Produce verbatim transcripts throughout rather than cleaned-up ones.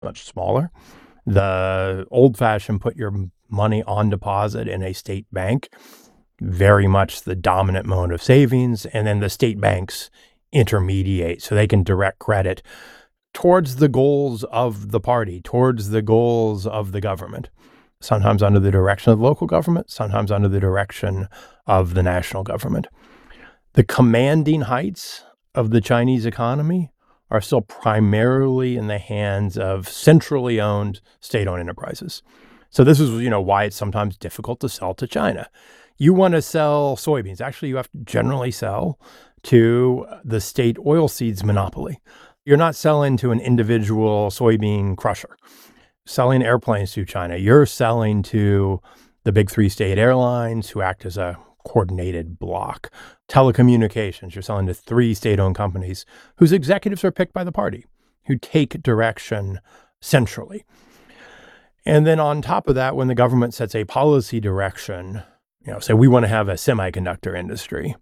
much smaller. The old-fashioned put your money on deposit in a state bank, very much the dominant mode of savings, and then the state banks intermediate so they can direct credit towards the goals of the party, towards the goals of the government, sometimes under the direction of the local government, sometimes under the direction of the national government. The commanding heights of the Chinese economy are still primarily in the hands of centrally owned state-owned enterprises. So this is, you know, why it's sometimes difficult to sell to China. You want to sell soybeans. Actually, you have to generally sell to the state oilseeds monopoly. You're not selling to an individual soybean crusher. Selling airplanes to China, you're selling to the big three state airlines who act as a coordinated block. Telecommunications, you're selling to three state-owned companies whose executives are picked by the party, who take direction centrally. And then on top of that, when the government sets a policy direction, you know, say we want to have a semiconductor industry,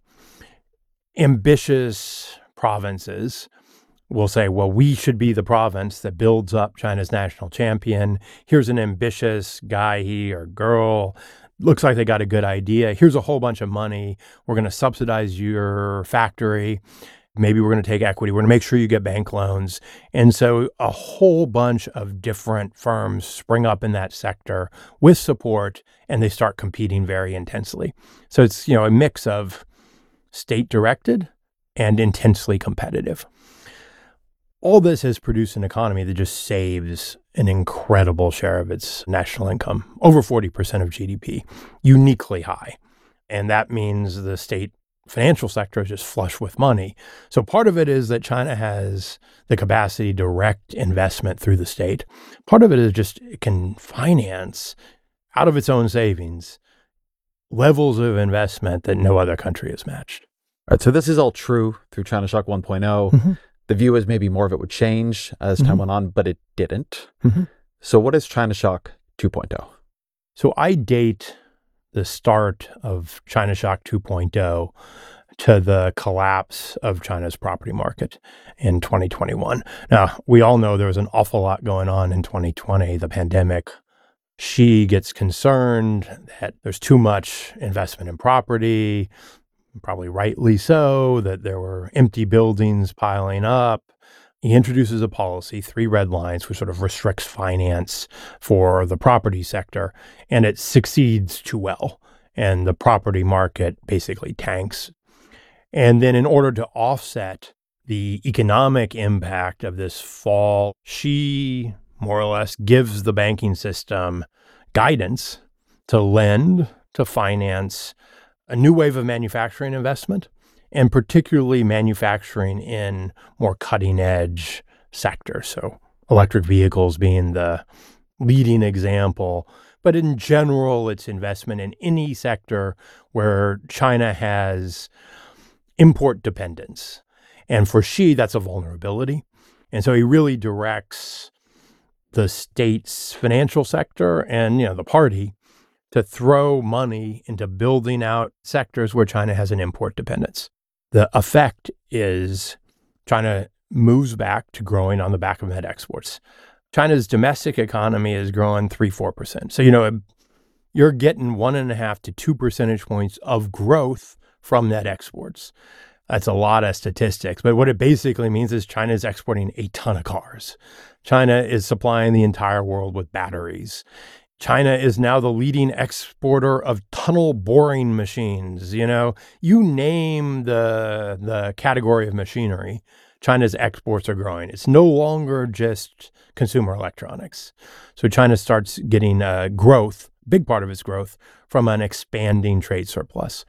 ambitious provinces will say, well, we should be the province that builds up China's national champion. Here's an ambitious guy, he or girl, looks like they got a good idea. Here's a whole bunch of money. We're going to subsidize your factory. Maybe we're going to take equity. We're going to make sure you get bank loans. And so a whole bunch of different firms spring up in that sector with support, and they start competing very intensely. So it's, you know, a mix of state-directed and intensely competitive. All this has produced an economy that just saves an incredible share of its national income, over forty percent of G D P, uniquely high. And that means the state financial sector is just flush with money. So part of it is that China has the capacity to direct investment through the state. Part of it is just it can finance out of its own savings levels of investment that no other country has matched. All right, so this is all true through China Shock one point oh. Mm-hmm. The view is maybe more of it would change as time Mm-hmm. went on, but it didn't. Mm-hmm. So what is China Shock two point oh? So I date the start of China Shock two point oh to the collapse of China's property market in twenty twenty-one. Now, we all know there was an awful lot going on in twenty twenty, the pandemic. Xi gets concerned that there's too much investment in property, probably rightly so, that there were empty buildings piling up. He introduces a policy, three red lines, which sort of restricts finance for the property sector, and it succeeds too well. And the property market basically tanks. And then in order to offset the economic impact of this fall, Xi more or less gives the banking system guidance to lend, to finance a new wave of manufacturing investment, and particularly manufacturing in more cutting-edge sectors. So electric vehicles being the leading example. But in general, it's investment in any sector where China has import dependence. And for Xi, that's a vulnerability. And so he really directs the state's financial sector and, you know, the party to throw money into building out sectors where China has an import dependence. The effect is China moves back to growing on the back of net exports. China's domestic economy is growing three, four percent. So, you know, you're getting one and a half to two percentage points of growth from net exports. That's a lot of statistics. But what it basically means is China is exporting a ton of cars. China is supplying the entire world with batteries. China is now the leading exporter of tunnel boring machines. You know, you name the the category of machinery, China's exports are growing. It's no longer just consumer electronics. So China starts getting uh, growth, big part of its growth, from an expanding trade surplus.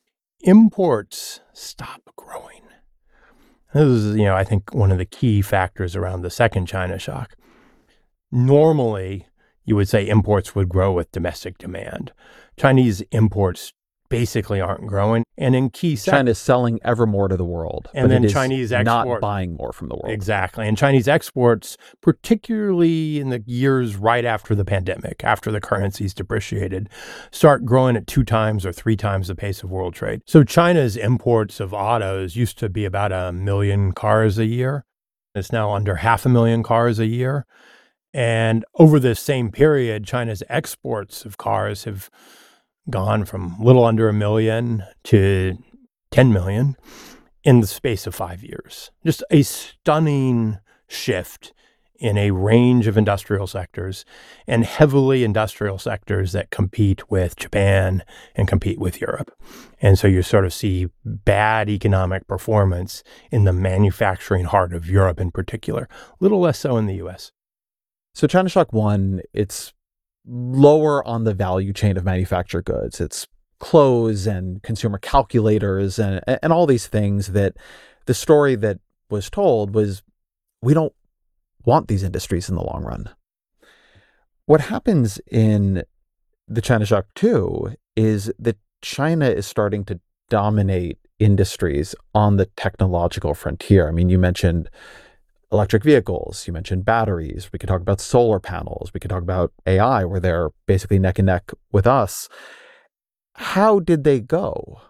Imports stop growing. This is, you know, I think one of the key factors around the second China shock. Normally, you would say imports would grow with domestic demand. Chinese imports basically aren't growing. And in key sectors, China is selling ever more to the world. and but then it is Chinese not exports. buying more from the world. Exactly. And Chinese exports, particularly in the years right after the pandemic, after the currencies depreciated, start growing at two times or three times the pace of world trade. So China's imports of autos used to be about a million cars a year. It's now under half a million cars a year. And over this same period, China's exports of cars have gone from a little under a million to ten million in the space of five years. Just a stunning shift in a range of industrial sectors, and heavily industrial sectors that compete with Japan and compete with Europe. And so you sort of see bad economic performance in the manufacturing heart of Europe in particular, a little less so in the U S. So China Shock One, it's lower on the value chain of manufactured goods. It's clothes and consumer calculators and, and all these things that the story that was told was, we don't want these industries in the long run. What happens in the China Shock Two is that China is starting to dominate industries on the technological frontier. I mean, you mentioned electric vehicles, you mentioned batteries, we could talk about solar panels, we could talk about A I, where they're basically neck and neck with us. How did they go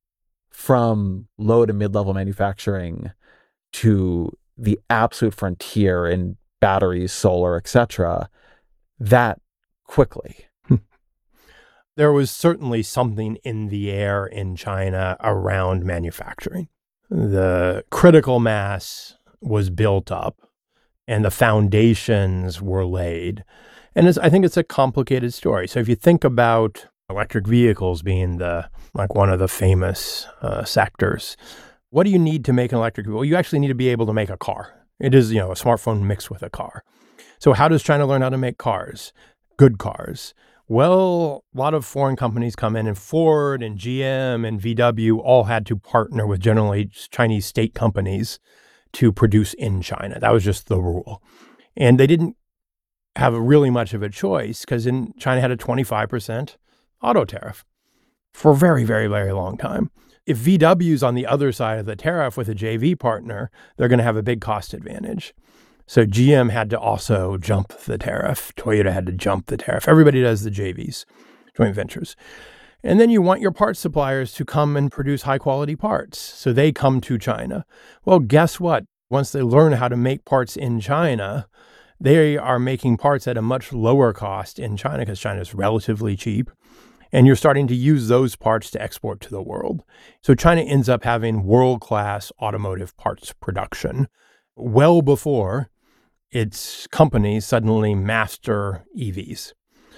from low to mid-level manufacturing to the absolute frontier in batteries, solar, et cetera, that quickly? There was certainly something in the air in China around manufacturing. The critical mass was built up and the foundations were laid. And it's, I think it's a complicated story. So if you think about electric vehicles being the like one of the famous uh, sectors, what do you need to make an electric vehicle? Well, you actually need to be able to make a car. It is, you know, a smartphone mixed with a car. So how does China learn how to make cars? Good cars. Well, a lot of foreign companies come in, and Ford and G M and V W all had to partner with generally Chinese state companies to produce in China. That was just the rule. And they didn't have really much of a choice because in China had a twenty-five percent auto tariff for a very, very, very long time. If V W's on the other side of the tariff with a J V partner, they're going to have a big cost advantage. So G M had to also jump the tariff. Toyota had to jump the tariff. Everybody does the J Vs, joint ventures. And then you want your parts suppliers to come and produce high quality parts. So they come to China. Well, guess what? Once they learn how to make parts in China, they are making parts at a much lower cost in China because China is relatively cheap. And you're starting to use those parts to export to the world. So China ends up having world-class automotive parts production well before its companies suddenly master E Vs.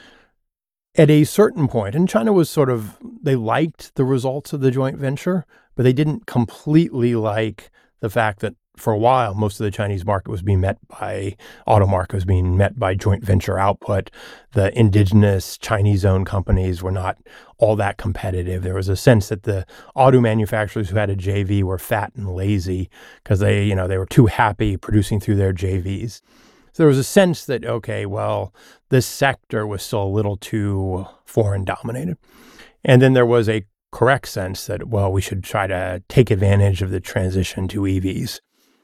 At a certain point, and China was sort of, they liked the results of the joint venture, but they didn't completely like the fact that for a while, most of the Chinese market was being met by, auto market was being met by joint venture output. The indigenous Chinese-owned companies were not all that competitive. There was a sense that the auto manufacturers who had a J V were fat and lazy because they, you know, they were too happy producing through their J Vs. So there was a sense that, okay, well, this sector was still a little too foreign dominated. And then there was a correct sense that, well, we should try to take advantage of the transition to E Vs.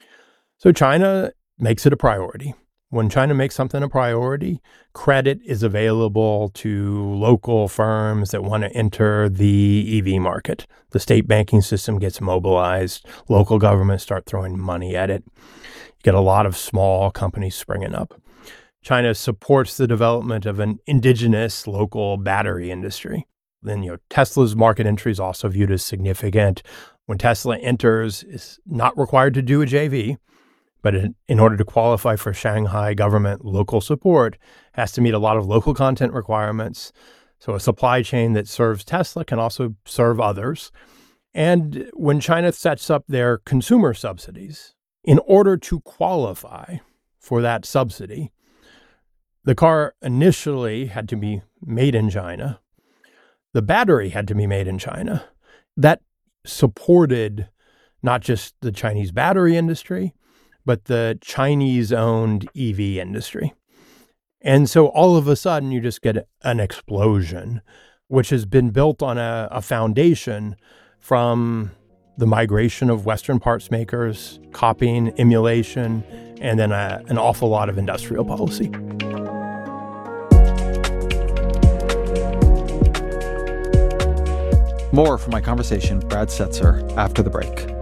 So China makes it a priority. When China makes something a priority, credit is available to local firms that want to enter the E V market. The state banking system gets mobilized. Local governments start throwing money at it. You get a lot of small companies springing up. China supports the development of an indigenous local battery industry. Then, you know, Tesla's market entry is also viewed as significant. When Tesla enters, it's not required to do a J V. But in, in order to qualify for Shanghai government local support, has to meet a lot of local content requirements. So a supply chain that serves Tesla can also serve others. And when China sets up their consumer subsidies, in order to qualify for that subsidy, the car initially had to be made in China. The battery had to be made in China. That supported not just the Chinese battery industry, but the Chinese-owned E V industry. And so all of a sudden, you just get an explosion, which has been built on a, a foundation from the migration of Western parts makers, copying, emulation, and then a, an awful lot of industrial policy. More from my conversation with Brad Setser after the break.